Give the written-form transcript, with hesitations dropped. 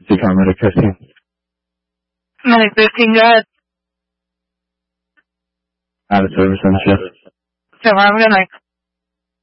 Decon Medic testing. Medic 15, go ahead. Out of service on shift. So, I'm good night.